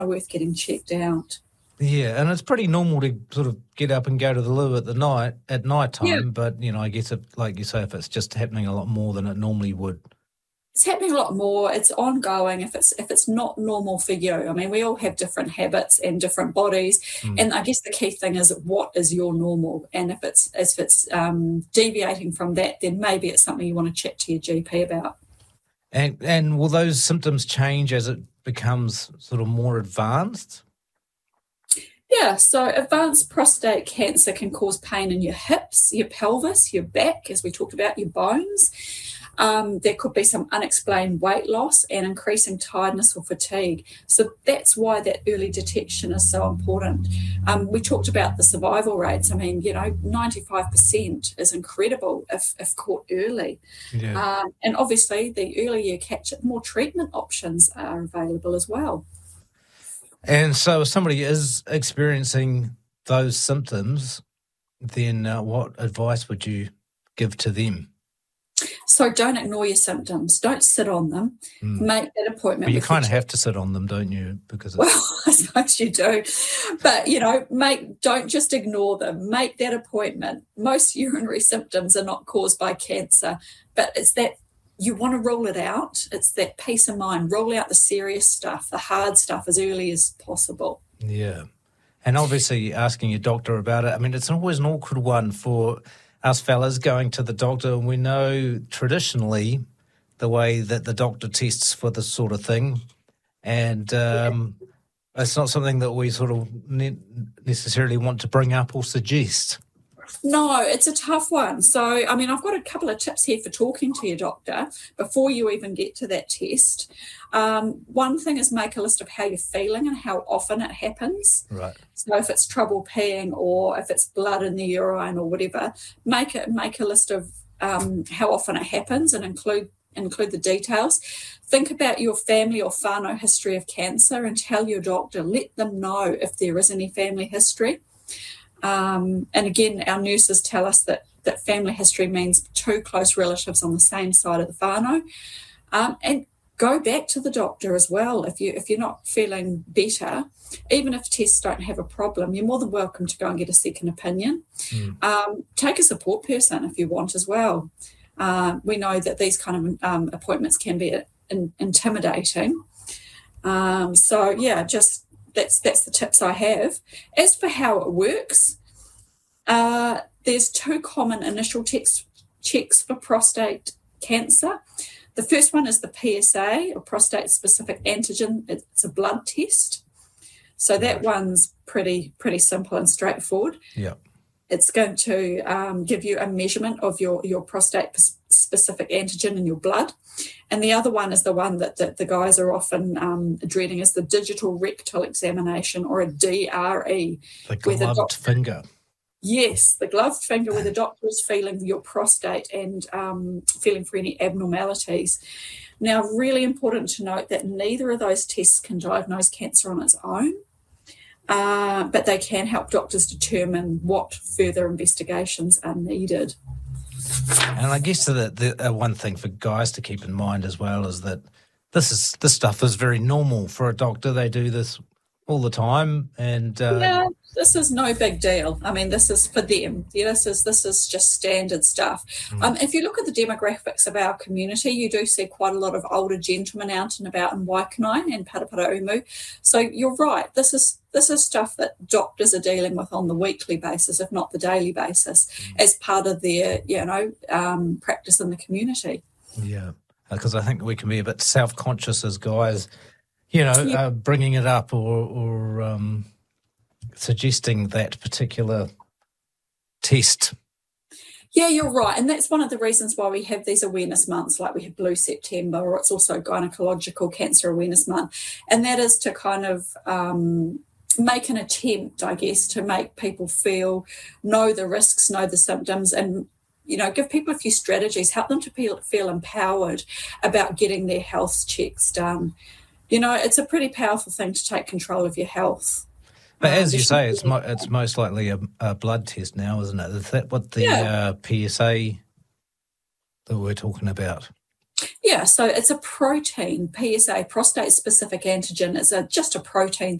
worth getting checked out. Yeah, and it's pretty normal to sort of get up and go to the loo at night time, Yeah. but, I guess, like you say, if it's just happening a lot more than it normally would. It's happening a lot more. It's ongoing. If it's not normal for you, I mean, we all have different habits and different bodies, and I guess the key thing is what is your normal. And if it's deviating from that, then maybe it's something you want to chat to your GP about. And will those symptoms change as it becomes sort of more advanced? Yeah, so advanced prostate cancer can cause pain in your hips, your pelvis, your back, as we talked about, your bones. There could be some unexplained weight loss and increasing tiredness or fatigue. So that's why that early detection is so important. We talked about the survival rates. I mean, 95% is incredible if caught early. Yeah. And obviously, the earlier you catch it, more treatment options are available as well. And so if somebody is experiencing those symptoms, then what advice would you give to them? So don't ignore your symptoms. Don't sit on them. Make that appointment. Well, you kind of have to sit on them, don't you? Because well, I suppose you do. But, don't just ignore them. Make that appointment. Most urinary symptoms are not caused by cancer, but it's that you want to rule it out. It's that peace of mind. Rule out the serious stuff, the hard stuff as early as possible. Yeah. And obviously asking your doctor about it. I mean, it's always an awkward one for us fellas going to the doctor. We know traditionally the way that the doctor tests for this sort of thing. And it's not something that we sort of necessarily want to bring up or suggest. No, it's a tough one. So, I mean, I've got a couple of tips here for talking to your doctor before you even get to that test. One thing is make a list of how you're feeling and how often it happens. Right. So if it's trouble peeing or if it's blood in the urine or whatever, make a list of how often it happens and include the details. Think about your family or whānau history of cancer and tell your doctor, let them know if there is any family history. And again, our nurses tell us that family history means two close relatives on the same side of the whānau. And go back to the doctor as well. If you're not feeling better, even if tests don't have a problem, you're more than welcome to go and get a second opinion. Take a support person if you want as well. We know that these kind of appointments can be intimidating. That's the tips I have. As for how it works, there's two common initial checks for prostate cancer. The first one is the PSA, or prostate-specific antigen. It's a blood test. So that one's pretty simple and straightforward. Yeah. It's going to give you a measurement of your prostate-specific antigen in your blood. And the other one is the one that the guys are often dreading is the digital rectal examination, or a DRE. The gloved finger. Yes, the gloved finger, where the doctor is feeling your prostate and feeling for any abnormalities. Now, really important to note that neither of those tests can diagnose cancer on its own. But they can help doctors determine what further investigations are needed. And I guess the one thing for guys to keep in mind as well is that this stuff is very normal for a doctor. They do this all the time, and this is no big deal. I mean, this is for them. This is just standard stuff. If you look at the demographics of our community, you do see quite a lot of older gentlemen out and about in Waikanae and Paraparaumu. So you're right. This is stuff that doctors are dealing with on the weekly basis, if not the daily basis, as part of their practice in the community. Yeah, because I think we can be a bit self-conscious as guys. Bringing it up or suggesting that particular test. Yeah, you're right. And that's one of the reasons why we have these awareness months, like we have Blue September, or it's also Gynecological Cancer Awareness Month. And that is to kind of make an attempt, I guess, to make people know the risks, know the symptoms, and give people a few strategies, help them to feel empowered about getting their health checks done. It's a pretty powerful thing to take control of your health. But as you say, it's most likely a blood test now, isn't it? Is that what the PSA that we're talking about? Yeah, so it's a protein. PSA, prostate specific antigen, is just a protein